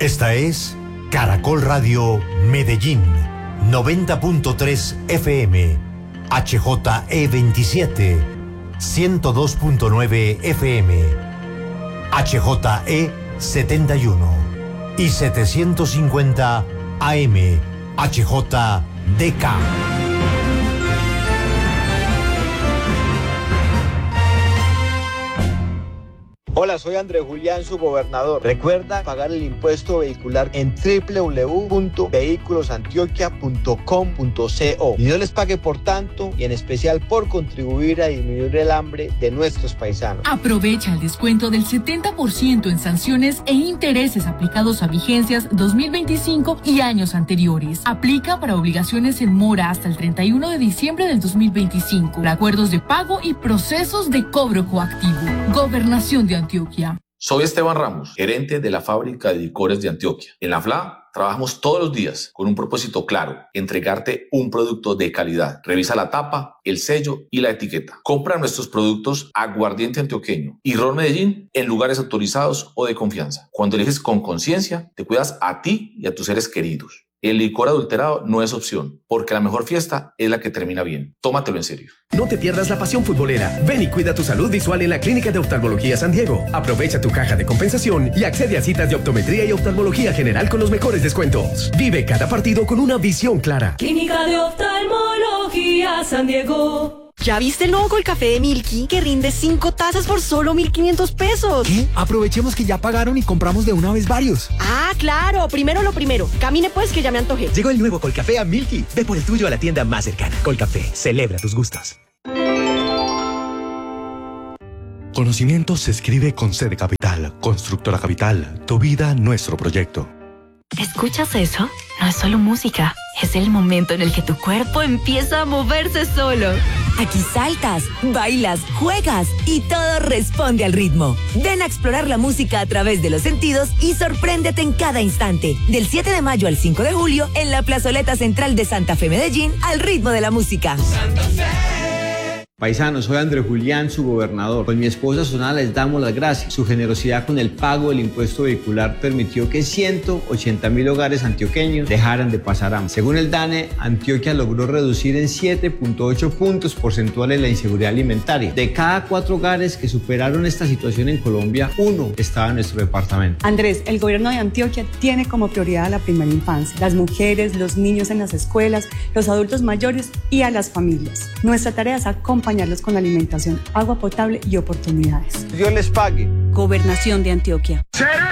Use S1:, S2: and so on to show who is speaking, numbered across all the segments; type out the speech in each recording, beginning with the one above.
S1: Esta es Caracol Radio Medellín, 90.3 FM, HJE27, 102.9 FM, HJE71 y 750 AM, HJDK.
S2: Hola, soy Andrés Julián, su gobernador. Recuerda pagar el impuesto vehicular en www.vehiculosantioquia.com.co. Y Dios les pague por tanto y en especial por contribuir a disminuir el hambre de nuestros paisanos.
S3: Aprovecha el descuento del 70% en sanciones e intereses aplicados a vigencias 2025 y años anteriores. Aplica para obligaciones en mora hasta el 31 de diciembre del 2025. Por acuerdos de pago y procesos de cobro coactivo. Gobernación de Antioquia.
S4: Soy Esteban Ramos, gerente de la fábrica de licores de Antioquia. En la FLA trabajamos todos los días con un propósito claro: entregarte un producto de calidad. Revisa la tapa, el sello y la etiqueta. Compra nuestros productos Aguardiente Antioqueño y Ron Medellín en lugares autorizados o de confianza. Cuando eliges con conciencia, te cuidas a ti y a tus seres queridos. El licor adulterado no es opción, porque la mejor fiesta es la que termina bien. Tómatelo en serio.
S5: No te pierdas la pasión futbolera. Ven y cuida tu salud visual en la Clínica de Oftalmología San Diego. Aprovecha tu caja de compensación y accede a citas de optometría y oftalmología general con los mejores descuentos. Vive cada partido con una visión clara.
S6: Clínica de Oftalmología San Diego.
S7: ¿Ya viste el nuevo Colcafé de Milky que rinde 5 tazas por solo 1.500 pesos?
S8: ¿Qué? Aprovechemos que ya pagaron y compramos de una vez varios.
S7: Ah, claro. Primero lo primero. Camine pues que ya me antojé.
S5: Llegó el nuevo Colcafé a Milky. Ve por el tuyo a la tienda más cercana. Colcafé, celebra tus gustos.
S9: Conocimiento se escribe con C de Capital. Constructora Capital. Tu vida, nuestro proyecto.
S10: ¿Escuchas eso? No es solo música, es el momento en el que tu cuerpo empieza a moverse solo.
S11: Aquí saltas, bailas, juegas y todo responde al ritmo. Ven a explorar la música a través de los sentidos y sorpréndete en cada instante. Del 7 de mayo al 5 de julio en la plazoleta central de Santa Fe, Medellín, al ritmo de la música. Santa Fe.
S12: Paisanos, soy Andrés Julián, su gobernador. Con mi esposa Sonala les damos las gracias. Su generosidad con el pago del impuesto vehicular permitió que 180.000 hogares antioqueños dejaran de pasar hambre. Según el DANE, Antioquia logró reducir en 7.8 puntos porcentuales la inseguridad alimentaria. De cada 4 hogares que superaron esta situación en Colombia, 1 estaba en nuestro departamento.
S13: Andrés, el gobierno de Antioquia tiene como prioridad a la primera infancia, las mujeres, los niños en las escuelas, los adultos mayores y a las familias. Nuestra tarea es acompañarlos con alimentación, agua potable y oportunidades.
S2: Dios les pague.
S7: Gobernación de Antioquia.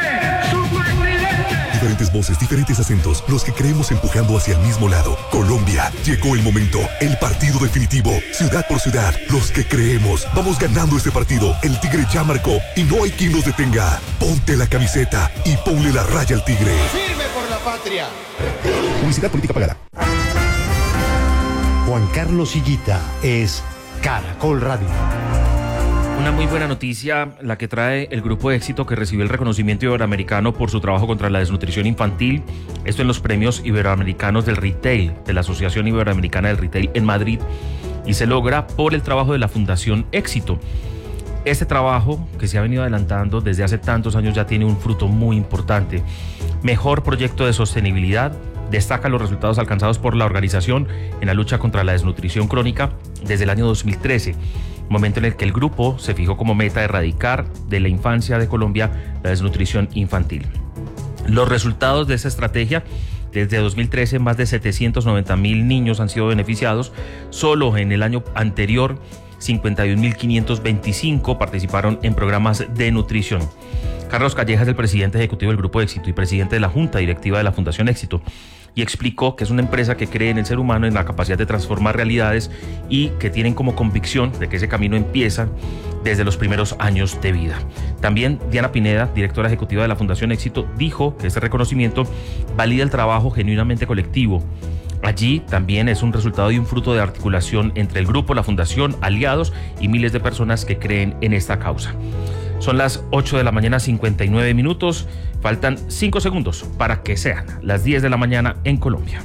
S14: Diferentes voces, diferentes acentos, los que creemos empujando hacia el mismo lado. Colombia, llegó el momento, el partido definitivo, ciudad por ciudad, los que creemos. Vamos ganando este partido, el Tigre ya marcó y no hay quien nos detenga. Ponte la camiseta y ponle la raya al Tigre.
S15: ¡Firme por la patria!
S1: Publicidad política pagada. Juan Carlos Higuita es Caracol Radio.
S16: Una muy buena noticia la que trae el Grupo de Éxito, que recibió el reconocimiento iberoamericano por su trabajo contra la desnutrición infantil. Esto en los premios iberoamericanos del retail de la Asociación Iberoamericana del Retail en Madrid, y se logra por el trabajo de la Fundación Éxito. Este trabajo, que se ha venido adelantando desde hace tantos años, ya tiene un fruto muy importante. Mejor proyecto de sostenibilidad. Destaca los resultados alcanzados por la organización en la lucha contra la desnutrición crónica desde el año 2013, momento en el que el grupo se fijó como meta erradicar de la infancia de Colombia la desnutrición infantil. Los resultados de esta estrategia: desde 2013 más de 790.000 niños han sido beneficiados. Solo en el año anterior 51.525 participaron en programas de nutrición. Carlos Calleja es el presidente ejecutivo del Grupo Éxito y presidente de la Junta Directiva de la Fundación Éxito, y explicó que es una empresa que cree en el ser humano, en la capacidad de transformar realidades, y que tienen como convicción de que ese camino empieza desde los primeros años de vida. También Diana Pineda, directora ejecutiva de la Fundación Éxito, dijo que este reconocimiento valida el trabajo genuinamente colectivo. Allí también es un resultado y un fruto de articulación entre el grupo, la fundación, aliados y miles de personas que creen en esta causa. Son las 8 de la mañana, 59 minutos. Faltan 5 segundos para que sean las 10 de la mañana en Colombia.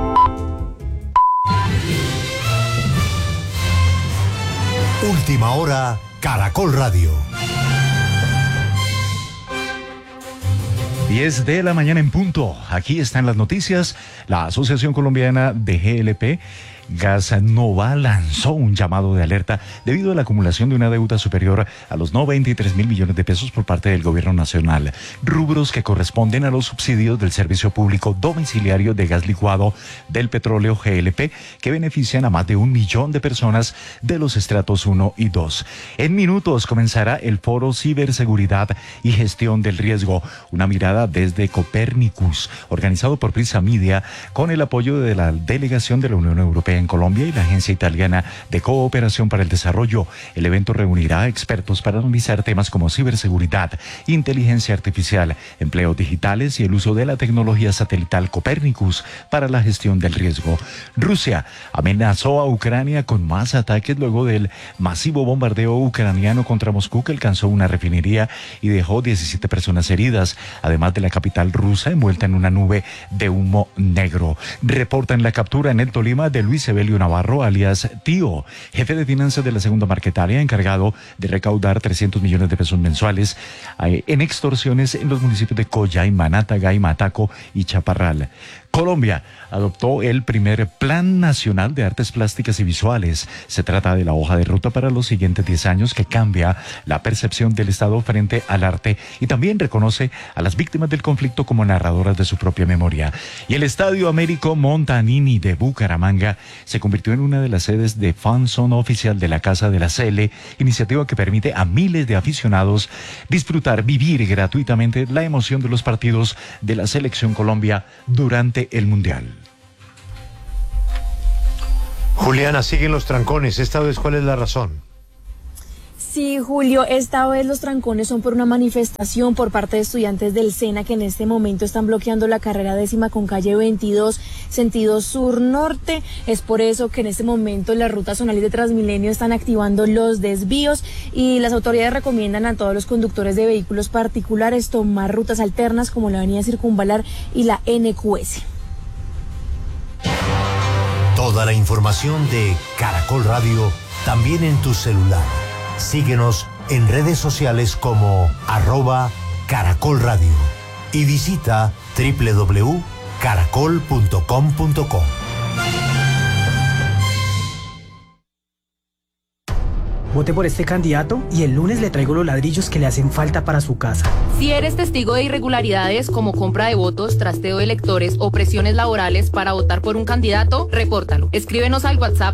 S1: Última hora, Caracol Radio.
S15: 10 de la mañana en punto. Aquí están las noticias. La Asociación Colombiana de GLP Gasnova lanzó un llamado de alerta debido a la acumulación de una deuda superior a los 93.000 millones de pesos por parte del gobierno nacional, rubros que corresponden a los subsidios del servicio público domiciliario de gas licuado del petróleo GLP, que benefician a más de 1 millón de personas de los estratos 1 y 2. En minutos comenzará el foro Ciberseguridad y Gestión del Riesgo, una mirada desde Copernicus, organizado por Prisa Media, con el apoyo de la Delegación de la Unión Europea en Colombia y la Agencia Italiana de Cooperación para el Desarrollo. El evento reunirá a expertos para analizar temas como ciberseguridad, inteligencia artificial, empleos digitales y el uso de la tecnología satelital Copernicus para la gestión del riesgo. Rusia amenazó a Ucrania con más ataques luego del masivo bombardeo ucraniano contra Moscú, que alcanzó una refinería y dejó 17 personas heridas, además de la capital rusa envuelta en una nube de humo negro. Reportan la captura en el Tolima de Luis Evelio Navarro, alias Tío, jefe de finanzas de la Segunda Marquetaria, encargado de recaudar 300 millones de pesos mensuales en extorsiones en los municipios de Coyay, Manatagay, Mataco y Chaparral. Colombia adoptó el primer Plan Nacional de Artes Plásticas y Visuales. Se trata de la hoja de ruta para los siguientes 10 años que cambia la percepción del Estado frente al arte y también reconoce a las víctimas del conflicto como narradoras de su propia memoria. Y el Estadio Américo Montanini de Bucaramanga se convirtió en una de las sedes de fan zone oficial de la Casa de la Cele, iniciativa que permite a miles de aficionados disfrutar, vivir gratuitamente la emoción de los partidos de la Selección Colombia durante el Mundial.
S1: Juliana, siguen los trancones. Esta vez, ¿cuál es la razón?
S17: Sí, Julio, esta vez los trancones son por una manifestación por parte de estudiantes del SENA que en este momento están bloqueando la carrera 10ª con calle 22, sentido sur-norte. Es por eso que en este momento las rutas zonales de Transmilenio están activando los desvíos y las autoridades recomiendan a todos los conductores de vehículos particulares tomar rutas alternas como la avenida Circunvalar y la NQS.
S1: Toda la información de Caracol Radio también en tu celular. Síguenos en redes sociales como @Caracol Radio y visita www.caracol.com.co.
S8: Vote por este candidato y el lunes le traigo los ladrillos que le hacen falta para su casa.
S18: Si eres testigo de irregularidades como compra de votos, trasteo de electores o presiones laborales para votar por un candidato, repórtalo. Escríbenos al WhatsApp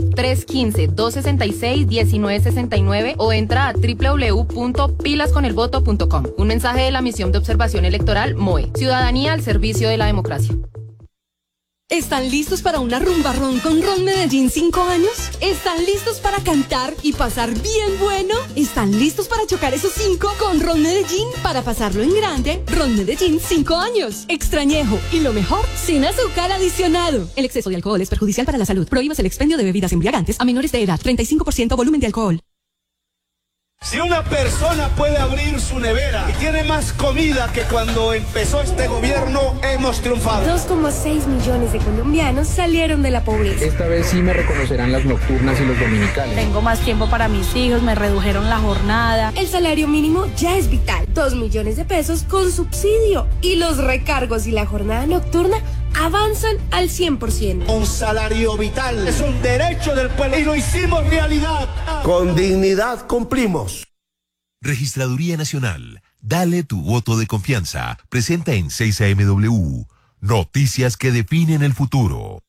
S18: 315-266-1969 o entra a www.pilasconelvoto.com. Un mensaje de la Misión de Observación Electoral MOE. Ciudadanía al servicio de la democracia.
S6: ¿Están listos para una rumba ron con Ron Medellín 5 años? ¿Están listos para cantar y pasar bien bueno? ¿Están listos para chocar esos 5 con Ron Medellín para pasarlo en grande? Ron Medellín 5 años. Extrañejo y lo mejor, sin azúcar adicionado. El exceso de alcohol es perjudicial para la salud. Prohíbas el expendio de bebidas embriagantes a menores de edad. 35% volumen de alcohol.
S19: Si una persona puede abrir su nevera y tiene más comida que cuando empezó este gobierno, hemos triunfado.
S20: 2,6 millones de colombianos salieron de la pobreza.
S21: Esta vez sí me reconocerán las nocturnas y los dominicales.
S20: Tengo más tiempo para mis hijos, me redujeron la jornada. El salario mínimo ya es vital. 2 millones de pesos con subsidio. Y los recargos y la jornada nocturna avanzan al 100%.
S19: Un salario vital es un derecho del pueblo y lo hicimos realidad.
S22: Con dignidad cumplimos.
S23: Registraduría Nacional. Dale tu voto de confianza. Presenta en 6AMW. Noticias que definen el futuro.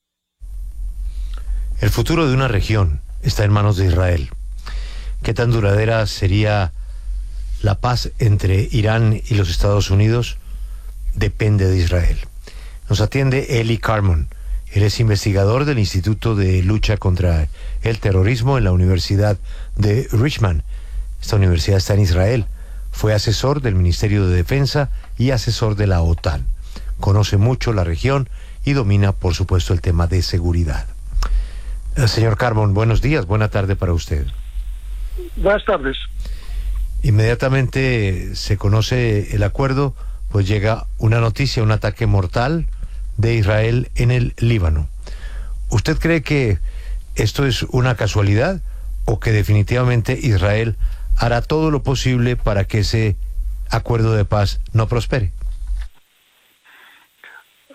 S1: El futuro de una región está en manos de Israel. ¿Qué tan duradera sería la paz entre Irán y los Estados Unidos? Depende de Israel. Nos atiende Eli Carmon. Él es investigador del Instituto de Lucha contra el Terrorismo en la Universidad de Richmond. Esta universidad está en Israel. Fue asesor del Ministerio de Defensa y asesor de la OTAN. Conoce mucho la región y domina, por supuesto, el tema de seguridad. Señor Carmon, buenos días, buena tarde para usted.
S24: Buenas tardes.
S1: Inmediatamente se conoce el acuerdo, pues llega una noticia, un ataque mortal de Israel en el Líbano. ¿Usted cree que esto es una casualidad o que definitivamente Israel hará todo lo posible para que ese acuerdo de paz no prospere?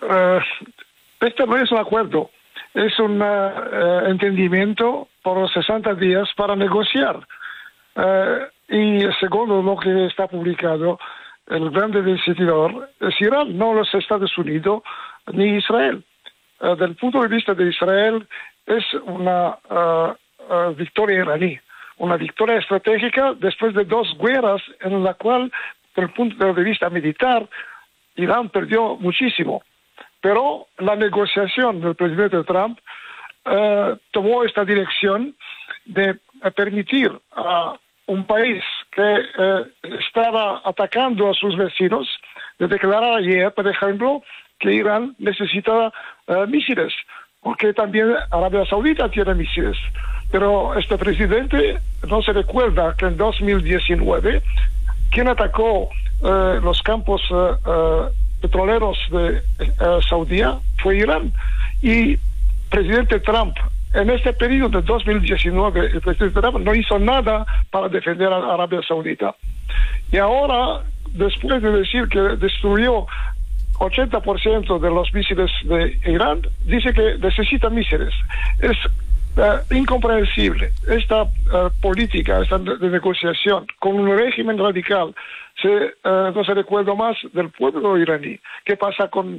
S24: este no es un acuerdo, es un entendimiento por 60 días para negociar. Y segundo lo que está publicado, el grande decididor es Irán, no los Estados Unidos ni Israel. Del punto de vista de Israel es una victoria iraní, una victoria estratégica después de 2 guerras en la cual, desde el punto de vista militar, Irán perdió muchísimo. Pero la negociación del presidente Trump tomó esta dirección de permitir a un país que estaba atacando a sus vecinos, de declarar ayer, por ejemplo, que Irán necesita misiles, porque también Arabia Saudita tiene misiles. Pero este presidente no se recuerda que en 2019 quien atacó los campos petroleros de Saudí fue Irán. Y presidente Trump, en este periodo de 2019, el presidente Trump no hizo nada para defender a Arabia Saudita. Y ahora, después de decir que destruyó 80% de los misiles de Irán, dice que necesita misiles. Es incomprensible esta política, esta de negociación con un régimen radical. No se recuerda más del pueblo iraní. ¿Qué pasa con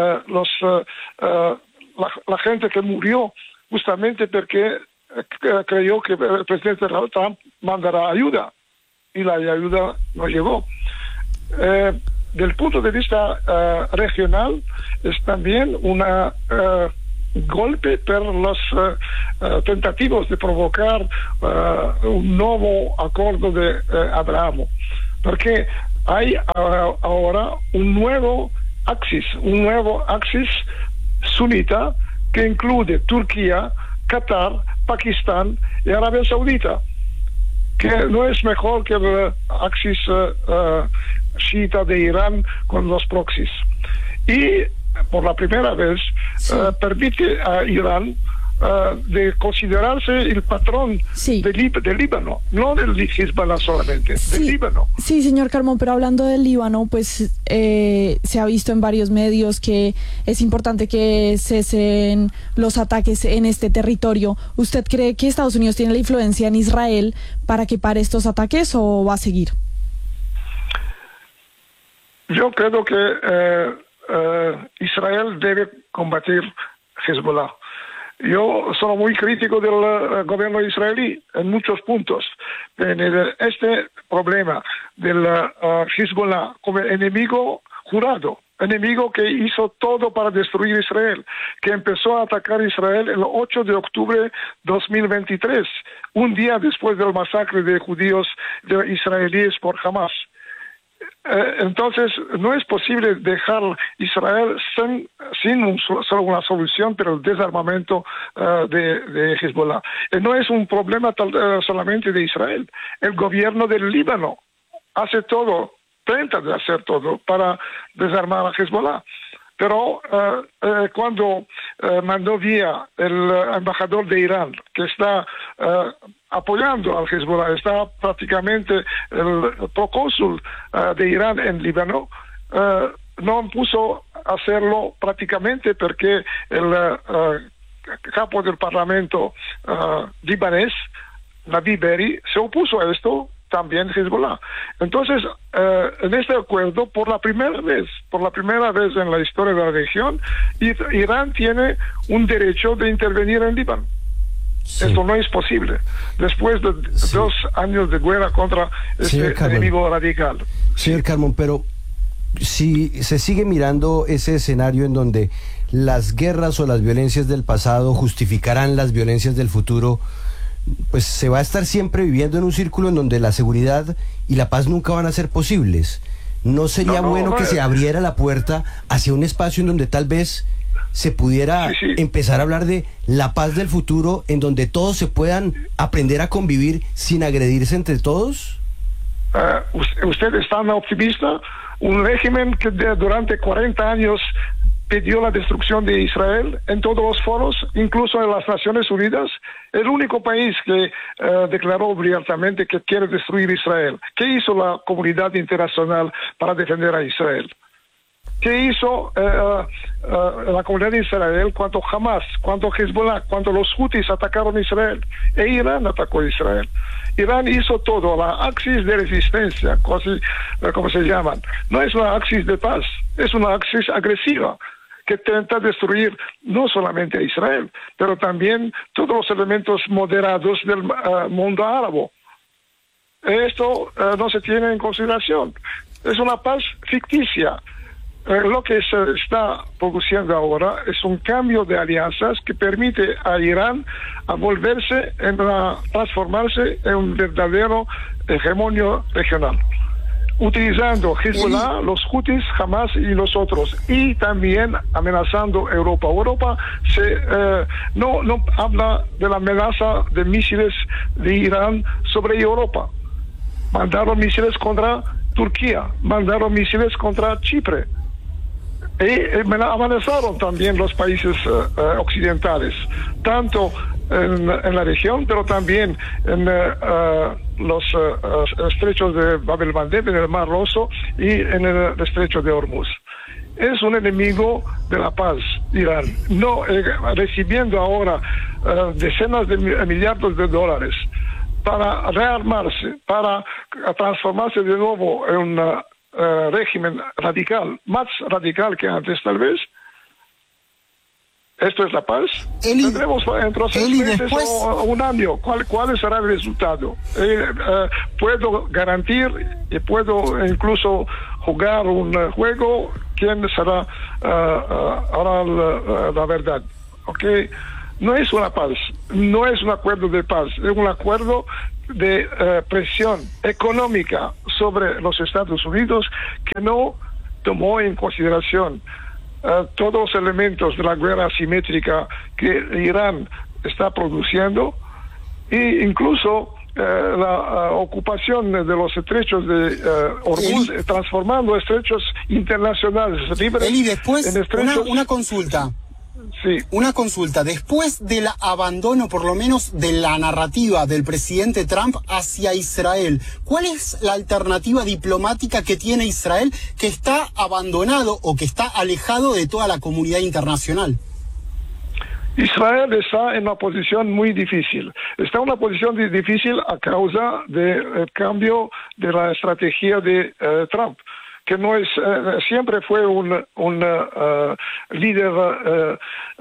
S24: la gente que murió justamente porque creyó que el presidente Trump mandará ayuda y la ayuda no llegó? Del punto de vista regional es también una golpe por los tentativos de provocar un nuevo acuerdo de Abraham, porque hay ahora un nuevo axis sunita que incluye Turquía, Qatar, Pakistán y Arabia Saudita, que no es mejor que el axis chiita de Irán con los proxies. Y por la primera vez permite a Irán de considerarse el patrón del Líbano, no del Hezbollah solamente, del Líbano.
S17: Sí, señor Carmón, pero hablando del Líbano, pues se ha visto en varios medios que es importante que cesen los ataques en este territorio. ¿Usted cree que Estados Unidos tiene la influencia en Israel para que pare estos ataques o va a seguir?
S24: Yo creo que Israel debe combatir Hezbollah. Yo soy muy crítico del gobierno israelí en muchos puntos. En este problema del Hezbollah como enemigo jurado, enemigo que hizo todo para destruir Israel, que empezó a atacar Israel el 8 de octubre de 2023, un día después del masacre de judíos israelíes por Hamas. Entonces, no es posible dejar Israel sin solo una solución, pero el desarmamento de Hezbollah. No es un problema solamente de Israel. El gobierno del Líbano hace todo, intenta de hacer todo para desarmar a Hezbollah. Pero cuando mandó vía el embajador de Irán, que está apoyando al Hezbollah, está prácticamente el procónsul de Irán en Líbano, no puso a hacerlo prácticamente porque el capo del parlamento libanés, Nabi Berri, se opuso a esto, también Hezbollah. Entonces, en este acuerdo, por la primera vez en la historia de la región, Irán tiene un derecho de intervenir en Líbano. Sí. Esto no es posible después de 2 años de guerra contra este enemigo radical.
S3: Señor Carmón, pero si se sigue mirando ese escenario en donde las guerras o las violencias del pasado justificarán las violencias del futuro, pues se va a estar siempre viviendo en un círculo en donde la seguridad y la paz nunca van a ser posibles. ¿No sería bueno que se abriera la puerta hacia un espacio en donde tal vez se pudiera empezar a hablar de la paz del futuro, en donde todos se puedan aprender a convivir sin agredirse entre todos?
S24: ¿Usted es tan optimista? Un régimen que durante 40 años pidió la destrucción de Israel en todos los foros, incluso en las Naciones Unidas, el único país que declaró abiertamente que quiere destruir Israel. ¿Qué hizo la comunidad internacional para defender a Israel? ¿Qué hizo la comunidad de Israel cuando Hamas, cuando Hezbollah, cuando los Houthis atacaron a Israel? E Irán atacó a Israel. Irán hizo todo, la axis de resistencia, como se llaman. No es una axis de paz, es una axis agresiva que intenta destruir no solamente a Israel, pero también todos los elementos moderados del mundo árabe. Esto no se tiene en consideración. Es una paz ficticia. Lo que se está produciendo ahora es un cambio de alianzas que permite a Irán a transformarse en un verdadero hegemonio regional, utilizando Hezbollah, los Houthis, Hamas y los otros, y también amenazando a Europa. Europa no habla de la amenaza de misiles de Irán sobre Europa. Mandaron misiles contra Turquía, mandaron misiles contra Chipre. Y amenazaron también los países occidentales, tanto en la región, pero también en los estrechos de Bab el-Mandeb, en el Mar Rojo y en el estrecho de Hormuz. Es un enemigo de la paz, Irán, no recibiendo ahora decenas de millardos de dólares para rearmarse, para transformarse de nuevo en un régimen radical, más radical que antes tal vez. ¿Esto es la paz? Tendremos dentro de 6 meses o un año. ¿Cuál será el resultado? Puedo garantir y puedo incluso jugar un juego. ¿Quién será ahora la verdad? ¿Okay? No es una paz, no es un acuerdo de paz, es un acuerdo de presión económica sobre los Estados Unidos que no tomó en consideración todos los elementos de la guerra asimétrica que Irán está produciendo e incluso la ocupación de los estrechos de Hormuz, transformando estrechos internacionales libres
S4: después,
S24: en estrechos...
S4: una consulta.
S24: Sí.
S4: Una consulta. Después del abandono, por lo menos, de la narrativa del presidente Trump hacia Israel, ¿cuál es la alternativa diplomática que tiene Israel que está abandonado o que está alejado de toda la comunidad internacional?
S24: Israel está en una posición muy difícil. Está en una posición difícil a causa del cambio de la estrategia de Trump, que no es siempre fue un líder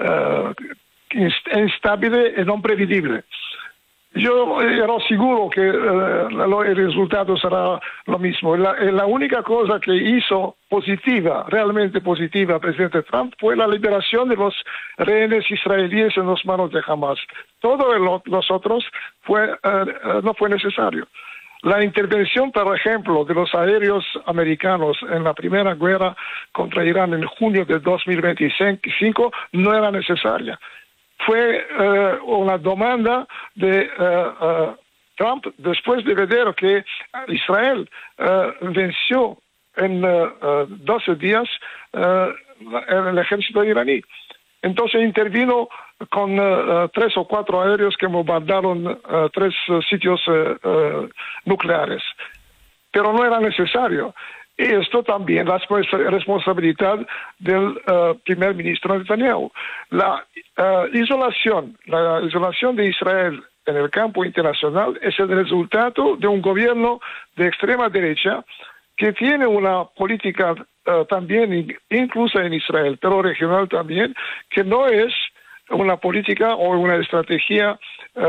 S24: instable y no previsible. Yo era seguro que el resultado será lo mismo. La única cosa que hizo positiva, realmente positiva, el presidente Trump fue la liberación de los rehenes israelíes en las manos de Hamas. Todo los otros no fue necesario. La intervención, por ejemplo, de los aéreos americanos en la primera guerra contra Irán en junio de 2025 no era necesaria. Fue una demanda de Trump después de ver que Israel venció en 12 días el ejército iraní. Entonces intervino con 3 o 4 aéreos que bombardearon 3 sitios nucleares. Pero no era necesario. Y esto también es responsabilidad del primer ministro Netanyahu. La isolación de Israel en el campo internacional es el resultado de un gobierno de extrema derecha que tiene una política también, incluso en Israel, pero regional también, que no es una política o una estrategia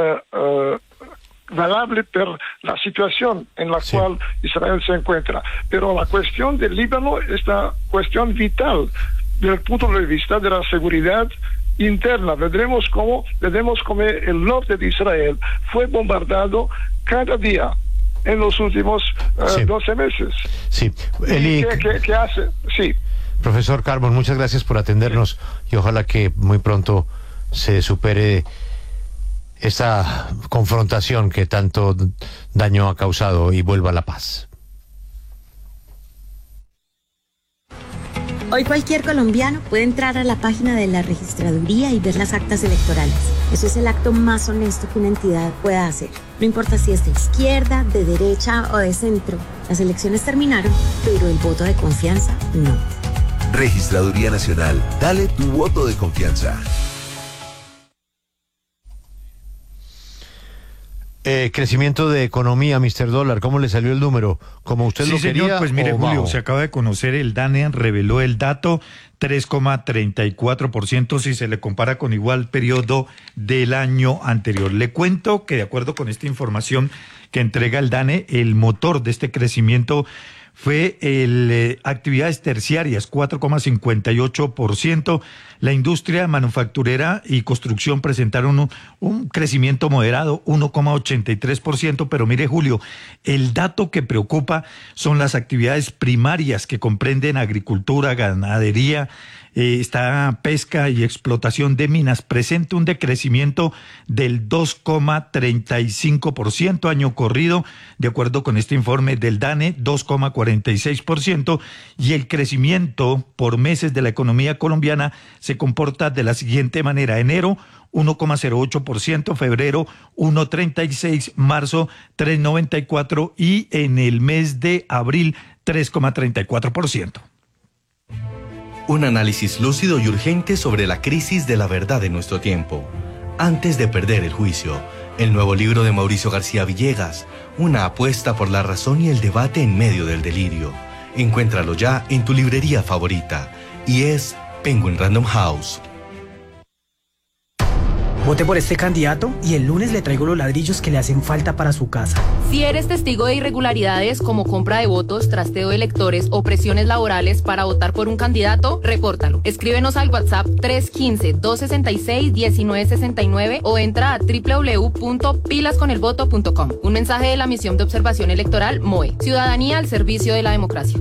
S24: valable por la situación en la cual Israel se encuentra. Pero la cuestión del Líbano es una cuestión vital desde el punto de vista de la seguridad interna. Veremos cómo el norte de Israel fue bombardeado cada día en los últimos 12 meses.
S1: Sí. Eli,
S24: ¿Qué hace? Sí.
S1: Profesor Carbon, muchas gracias por atendernos y ojalá que muy pronto se supere esta confrontación que tanto daño ha causado y vuelva a la paz.
S5: Hoy cualquier colombiano puede entrar a la página de la registraduría y ver las actas electorales. Eso es el acto más honesto que una entidad pueda hacer. No importa si es de izquierda, de derecha o de centro. Las elecciones terminaron, pero el voto de confianza no.
S23: Registraduría Nacional. Dale tu voto de confianza.
S1: Crecimiento de economía, Mr. Dólar, ¿cómo le salió el número? ¿Como usted lo quería?
S9: Señor, pues mire, Julio,
S1: bajo?
S9: se acaba de conocer, el DANE reveló el dato, 3,34% si se le compara con igual periodo del año anterior. Le cuento que de acuerdo con esta información que entrega el DANE, el motor de este crecimiento fue actividades terciarias, 4,58%. La industria manufacturera y construcción presentaron un crecimiento moderado, 1,83%. Pero mire, Julio, el dato que preocupa son las actividades primarias que comprenden agricultura, ganadería, está pesca y explotación de minas. Presenta un decrecimiento del 2,35% año corrido, de acuerdo con este informe del DANE, 2,46%, y el crecimiento por meses de la economía colombiana se comporta de la siguiente manera: enero 1,08%, febrero 1,36%, marzo 3,94% y en el mes de abril 3,34%.
S10: Un análisis lúcido y urgente sobre la crisis de la verdad de nuestro tiempo. Antes de perder el juicio, el nuevo libro de Mauricio García Villegas, una apuesta por la razón y el debate en medio del delirio. Encuéntralo ya en tu librería favorita y es Penguin Random House.
S8: Vote por este candidato y el lunes le traigo los ladrillos que le hacen falta para su casa.
S18: Si eres testigo de irregularidades como compra de votos, trasteo de electores o presiones laborales para votar por un candidato, repórtalo. Escríbenos al WhatsApp 315-266-1969 o entra a www.pilasconelvoto.com. Un mensaje de la Misión de Observación Electoral MOE. Ciudadanía al servicio de la democracia.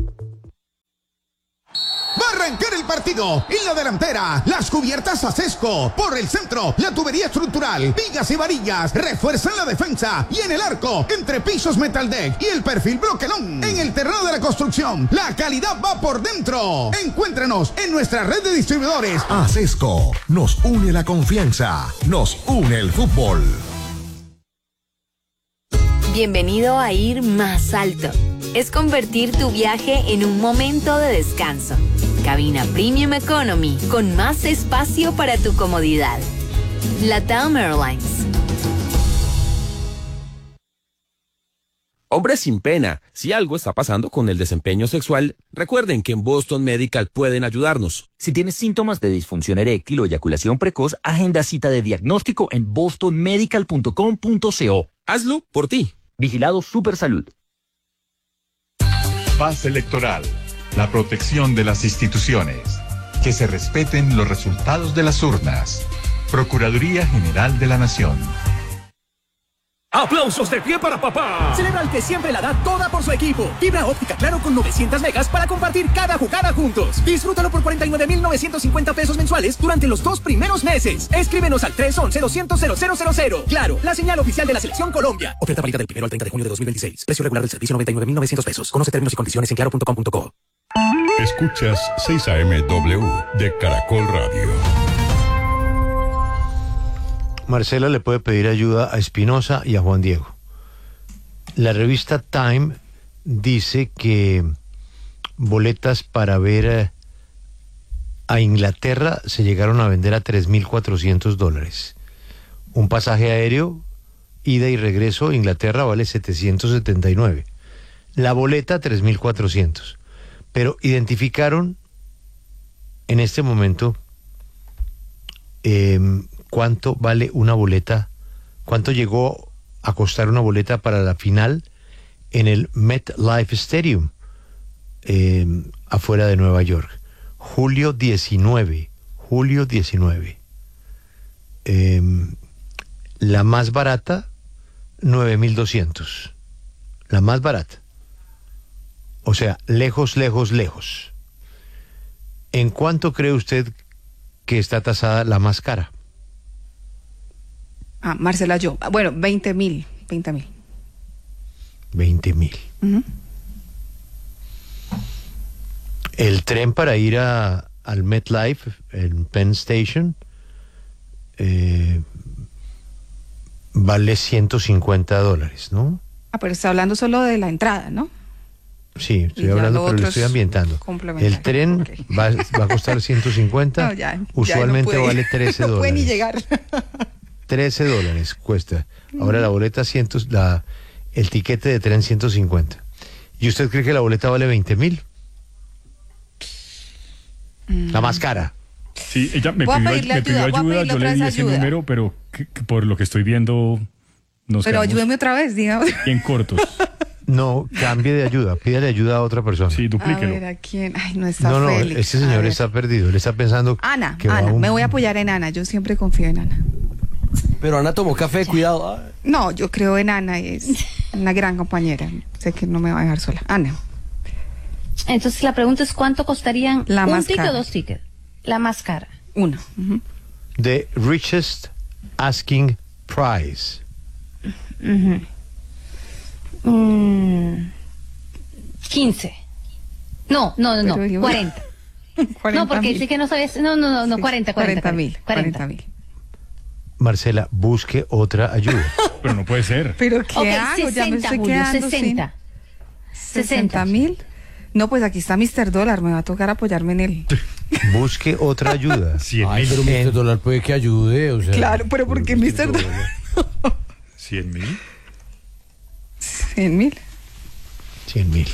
S11: Va a arrancar el partido. En la delantera, las cubiertas Acesco. Por el centro, la tubería estructural, vigas y varillas refuerzan la defensa. Y en el arco, entre pisos Metaldeck y el perfil Bloquelón. En el terreno de la construcción, la calidad va por dentro. Encuéntrenos en nuestra red de distribuidores.
S22: Acesco, nos une la confianza, nos une el fútbol.
S12: Bienvenido a ir más alto. Es convertir tu viaje en un momento de descanso. Cabina Premium Economy, con más espacio para tu comodidad. LATAM Airlines.
S25: Hombres sin pena, si algo está pasando con el desempeño sexual, recuerden que en Boston Medical pueden ayudarnos.
S26: Si tienes síntomas de disfunción eréctil o eyaculación precoz, agenda cita de diagnóstico en bostonmedical.com.co.
S25: Hazlo por ti.
S26: Vigilado Supersalud.
S27: Paz electoral. La protección de las instituciones. Que se respeten los resultados de las urnas. Procuraduría General de la Nación.
S28: ¡Aplausos de pie para papá! Celebra al que siempre la da toda por su equipo. Fibra óptica Claro con 900 megas para compartir cada jugada juntos. Disfrútalo por 49,950 pesos mensuales durante los 2 primeros meses. Escríbenos al 311-200-0000. Claro, la señal oficial de la Selección Colombia. Oferta válida del 1 al 30 de junio de 2026. Precio regular del servicio 99,900 pesos. Conoce términos y condiciones en claro.com.co.
S14: Escuchas 6 AM/W de Caracol Radio.
S1: Marcela le puede pedir ayuda a Espinosa y a Juan Diego. La revista Time dice que boletas para ver a Inglaterra se llegaron a vender a $3,400. Un pasaje aéreo, ida y regreso a Inglaterra vale $779. La boleta $3,400. Pero identificaron en este momento cuánto vale una boleta, cuánto llegó a costar una boleta para la final en el MetLife Stadium, afuera de Nueva York. Julio 19. La más barata, 9,200. La más barata. O sea, lejos. ¿En cuánto cree usted que está tasada la más cara?
S29: Marcela, yo. Bueno, 20,000.
S1: 20,000.
S29: Uh-huh.
S1: El tren para ir al MetLife, el Penn Station, vale $150, ¿no?
S29: Pero está hablando solo de la entrada, ¿no?
S1: Sí, estoy hablando, pero le estoy ambientando. El tren va a costar 150.
S29: No,
S1: usualmente vale $13.
S29: No puede ni llegar.
S1: $13 cuesta. Ahora la boleta el tiquete de tren 150. ¿Y usted cree que la boleta vale 20.000? La más cara.
S2: Sí, ella me pidió ayuda, yo le di ese número, pero por lo que estoy viendo
S29: pero ayúdeme otra vez, digamos.
S2: Bien cortos.
S1: No, cambie de ayuda, pídale ayuda a otra persona.
S2: Sí, duplíquelo.
S29: A ver, ¿a quién? Ay, no está
S1: No,
S29: Félix.
S1: este señor está perdido, él está pensando
S29: Ana, me voy a apoyar en Ana, yo siempre confío en Ana.
S3: Pero Ana tomó café, cuidado.
S29: No, yo creo en Ana, es una gran compañera, sé que no me va a dejar sola. Ana.
S6: Entonces la pregunta es ¿cuánto costarían un ticket o 2 tickets? La más cara.
S29: Uno.
S1: The richest asking price.
S6: 15. No, 40. No, porque dice que no sabes. No, 40,000.
S1: Marcela, busque otra ayuda.
S2: Pero no puede ser.
S29: ¿Pero qué hago?
S6: 60,
S29: ya me estoy
S6: Julio,
S29: quedando
S6: 60.
S29: sin... ¿60,000? No, pues aquí está Mr. Dólar, me va a tocar apoyarme en él.
S1: Busque otra ayuda.
S3: 100.000. Pero Mr. Dólar puede que ayude, o sea.
S29: Claro, pero ¿por qué Mr. Dólar?
S2: 100.000.
S29: 100.000.
S1: 100.000.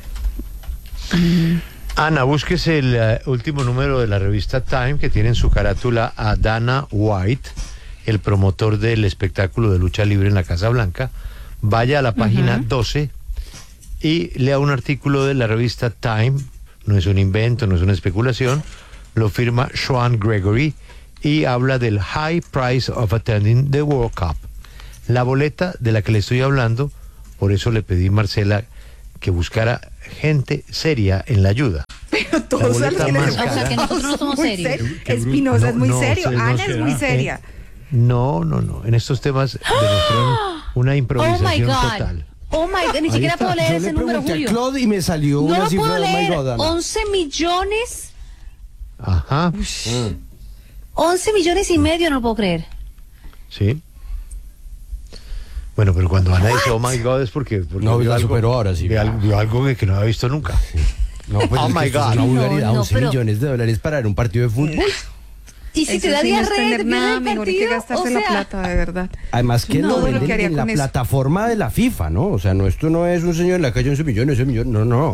S1: Ana, búsquese el último número de la revista Time, que tiene en su carátula a Dana White, el promotor del espectáculo de lucha libre en la Casa Blanca. Vaya a la página 12 y lea un artículo de la revista Time. No es un invento, no es una especulación. Lo firma Sean Gregory y habla del high price of attending the World Cup. La boleta de la que le estoy hablando, por eso le pedí, Marcela, que buscara gente seria en la ayuda.
S29: Pero todos a los que les...
S6: O sea, que nosotros no somos serios.
S29: Espinosa es muy serio, Ana es muy seria.
S1: No. En estos temas demostraron una improvisación total.
S6: Oh my God, ni siquiera puedo leer ese número, Julio.
S3: Yo le pregunté a Claude y me salió una cifra
S6: puedo
S3: de
S6: leer.
S3: Oh my God,
S6: 11 millones.
S1: Ajá.
S6: 11 millones y medio, no puedo creer.
S1: Sí. Bueno, pero cuando Ana dice oh my God es porque
S3: no, vio algo, superó ahora sí.
S1: Vio algo que no había visto nunca.
S3: No, pues
S1: oh my God.
S3: Es una vulgaridad, 11 millones de dólares para un partido de fútbol.
S6: Y si te da diarrea,
S29: nada mejor que gastarse la plata, de verdad.
S3: Además que lo venden en la plataforma de la FIFA, ¿no? O sea, esto no es un señor en la calle 11 millones, no.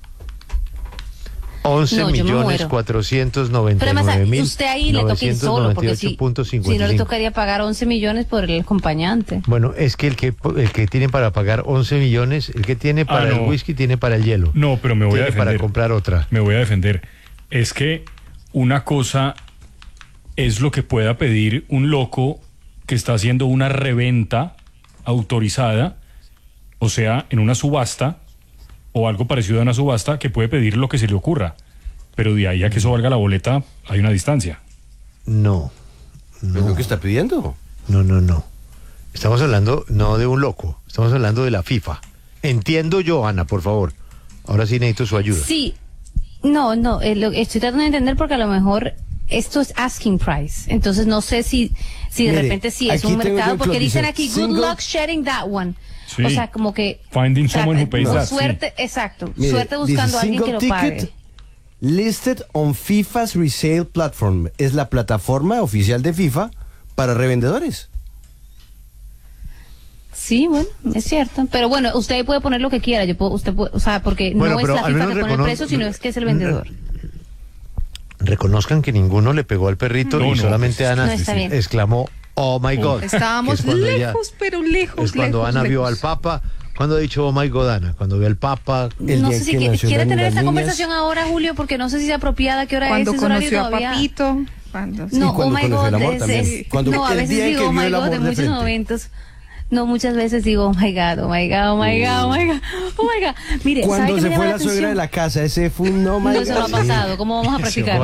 S1: 11.499.998.55.
S6: Pero además, usted ahí le toca ir solo, porque si no le tocaría pagar 11 millones por el acompañante.
S1: Bueno, es que el que tiene para pagar 11 millones, el que tiene para el whisky, tiene para el hielo.
S2: No, pero me voy a defender.
S1: Para comprar otra.
S2: Me voy a defender. Es que una cosa es lo que pueda pedir un loco que está haciendo una reventa autorizada, o sea, en una subasta, o algo parecido a una subasta, que puede pedir lo que se le ocurra. Pero de ahí a que eso valga la boleta, hay una distancia.
S1: No.
S3: ¿Es lo que está pidiendo?
S1: No. Estamos hablando no de un loco, estamos hablando de la FIFA. Entiendo yo, Ana, por favor. Ahora sí necesito su ayuda.
S6: Sí. No, estoy tratando de entender porque a lo mejor esto es asking price. Entonces no sé si de repente sí es un mercado, porque dicen aquí, good luck sharing that one. Sí. O sea, como que
S2: finding someone who pays that.
S6: Suerte, sí. Exacto. Mire, suerte buscando a alguien que lo pague.
S3: Listed on FIFA's resale platform. Es la plataforma oficial de FIFA para revendedores.
S6: Sí, bueno, es cierto. Pero bueno, usted puede poner lo que quiera. O sea, porque no es la FIFA que pone el precio, sino es que es el vendedor.
S1: Reconozcan que ninguno le pegó al perrito y solamente Ana exclamó oh my God.
S29: Estábamos lejos, pero lejos.
S1: Es cuando Ana vio al Papa. ¿Cuándo ha dicho oh my God, Ana? Cuando vio al Papa.
S6: No sé si quiere tener esta conversación ahora, Julio, porque no sé si es apropiada, qué hora
S29: cuando
S6: es.
S29: Cuando conoció a Papito.
S6: No, oh my God. No, a veces digo oh my God en muchos momentos. No, muchas veces digo, oh my God, oh my God, oh my God, oh my God, oh my God. Mire,
S3: cuando se fue la suegra de la casa, ese fue un oh my God.
S6: No, eso no ha pasado. ¿Cómo vamos a practicar?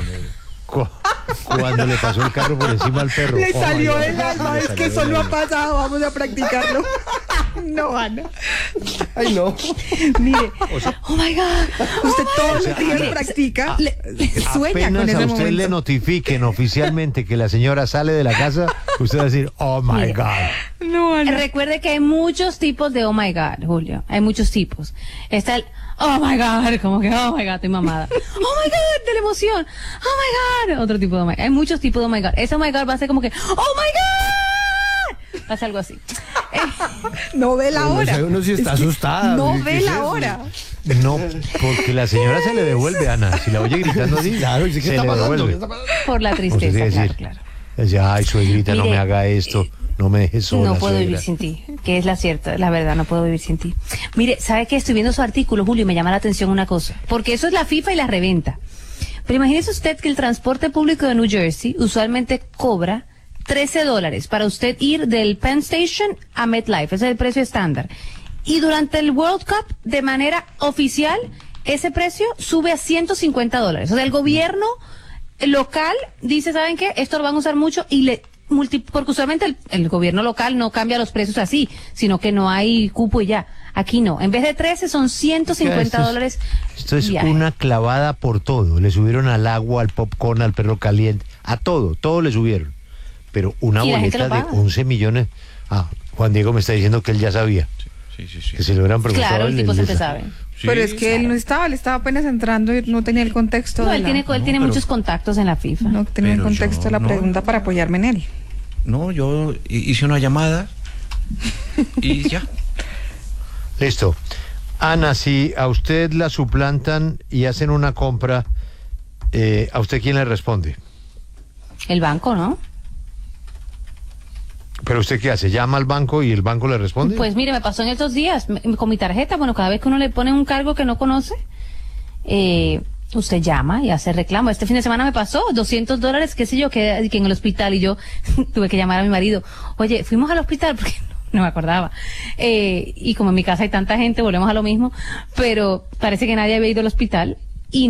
S1: Cuando le pasó el carro por encima al perro.
S29: Le salió el alma, es que eso no ha pasado, vamos a practicarlo. No, Ana.
S3: Ay, no.
S29: Mire, oh my God. Usted todos los días practica, sueña con ese momento.
S1: Apenas a usted le notifiquen oficialmente que la señora sale de la casa, usted va a decir, oh my God.
S6: No, Ana. Recuerde que hay muchos tipos de oh my God, Julio. Hay muchos tipos. Está el oh my God, como que, oh my God, estoy mamada. Oh my God, de la emoción. Oh my God, otro tipo de oh my God. Hay muchos tipos de oh my God. Ese oh my God va a ser como que, oh my God. Va a ser algo así.
S29: No ve la hora.
S3: Uno sí está asustada.
S29: No ve la hora.
S1: No, porque la señora se le devuelve, Ana. Si la oye gritando así, claro, ¿qué está pasando?
S6: Por la tristeza, claro.
S1: Decía, ay, suegrita, mire, no me haga esto, no me dejes sola.
S6: No puedo vivir sin ti, que es la verdad, no puedo vivir sin ti. Mire, ¿sabe qué? Estoy viendo su artículo, Julio, y me llama la atención una cosa, porque eso es la FIFA y la reventa. Pero imagínese usted que el transporte público de New Jersey usualmente cobra $13 para usted ir del Penn Station a MetLife, ese es el precio estándar. Y durante el World Cup, de manera oficial, ese precio sube a $150. O sea, el gobierno local dice, ¿saben qué? Esto lo van a usar mucho y porque usualmente el gobierno local no cambia los precios así, sino que no hay cupo y ya. Aquí no. En vez de 13 son $150.
S1: Esto es una clavada por todo. Le subieron al agua, al popcorn, al perro caliente, a todo le subieron. Pero una boleta de 11 millones. Ah, Juan Diego me está diciendo que él ya sabía. Sí. Que se lo hubieran preguntado.
S6: Claro, el tipo siempre sabe.
S29: Sí, pero es que él no estaba, él estaba apenas entrando y no tenía el contexto.
S6: No, él tiene muchos contactos en la FIFA.
S29: No tenía el contexto de la pregunta para apoyarme en él.
S4: No, yo hice una llamada y ya.
S1: Listo. Ana, si a usted la suplantan y hacen una compra, ¿a usted quién le responde?
S6: El banco, ¿no?
S1: ¿Pero usted qué hace? ¿Llama al banco y el banco le responde?
S6: Pues mire, me pasó en estos días con mi tarjeta. Bueno, cada vez que uno le pone un cargo que no conoce, usted llama y hace reclamo. Este fin de semana me pasó $200, qué sé yo, que en el hospital, y yo tuve que llamar a mi marido. Oye, fuimos al hospital porque no me acordaba. Y como en mi casa hay tanta gente, volvemos a lo mismo, pero parece que nadie había ido al hospital